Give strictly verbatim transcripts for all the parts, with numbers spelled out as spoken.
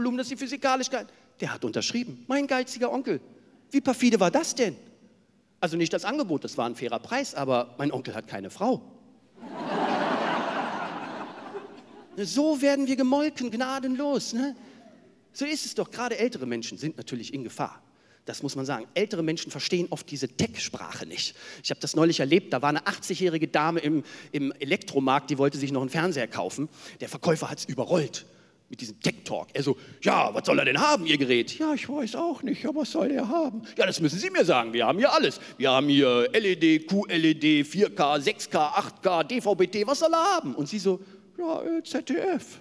Volumen, das ist die Physikalischkeit. Der hat unterschrieben. Mein geiziger Onkel. Wie perfide war das denn? Also nicht das Angebot, das war ein fairer Preis, aber mein Onkel hat keine Frau. So werden wir gemolken, gnadenlos. Ne? So ist es doch. Gerade ältere Menschen sind natürlich in Gefahr. Das muss man sagen. Ältere Menschen verstehen oft diese Tech-Sprache nicht. Ich habe das neulich erlebt, da war eine achtzigjährige Dame im, im Elektromarkt, die wollte sich noch einen Fernseher kaufen. Der Verkäufer hat es überrollt mit diesem Tech-Talk. Er so, ja, was soll er denn haben, Ihr Gerät? Ja, ich weiß auch nicht, aber was soll er haben? Ja, das müssen Sie mir sagen, wir haben hier alles. Wir haben hier L E D, Q L E D, vier K, sechs K, acht K, D V B T, was soll er haben? Und sie so, ja, äh, Z D F.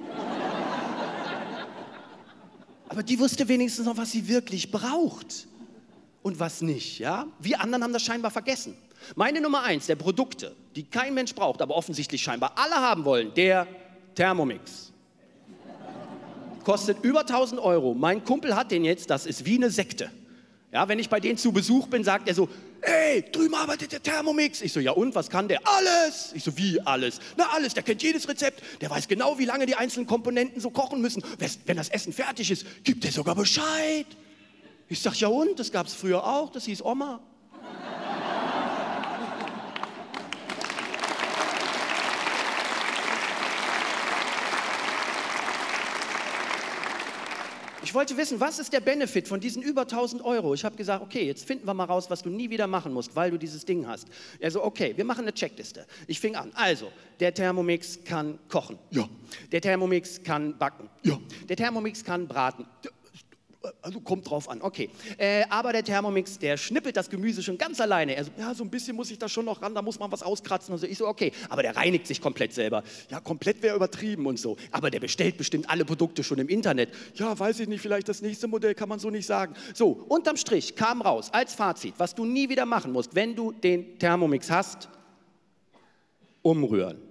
Aber die wusste wenigstens noch, was sie wirklich braucht und was nicht, ja? Wir anderen haben das scheinbar vergessen. Meine Nummer eins der Produkte, die kein Mensch braucht, aber offensichtlich scheinbar alle haben wollen, der Thermomix. Kostet über tausend Euro. Mein Kumpel hat den jetzt, das ist wie eine Sekte. Ja, wenn ich bei denen zu Besuch bin, sagt er so, ey, drüben arbeitet der Thermomix. Ich so, ja und, was kann der? Alles. Ich so, wie alles? Na alles, der kennt jedes Rezept, der weiß genau, wie lange die einzelnen Komponenten so kochen müssen. Wenn das Essen fertig ist, gibt der sogar Bescheid. Ich sag, ja und, das gab's früher auch, das hieß Oma. Ich wollte wissen, was ist der Benefit von diesen über tausend Euro? Ich habe gesagt, okay, jetzt finden wir mal raus, was du nie wieder machen musst, weil du dieses Ding hast. Also, okay, wir machen eine Checkliste. Ich fing an. Also, der Thermomix kann kochen. Ja. Der Thermomix kann backen. Ja. Der Thermomix kann braten. Also kommt drauf an, okay. Äh, aber der Thermomix, der schnippelt das Gemüse schon ganz alleine. Er so, ja, so ein bisschen muss ich da schon noch ran, da muss man was auskratzen und so. Ich so, okay, aber der reinigt sich komplett selber. Ja, komplett wäre übertrieben und so. Aber der bestellt bestimmt alle Produkte schon im Internet. Ja, weiß ich nicht, vielleicht das nächste Modell kann man so nicht sagen. So, unterm Strich kam raus, als Fazit, was du nie wieder machen musst, wenn du den Thermomix hast, umrühren.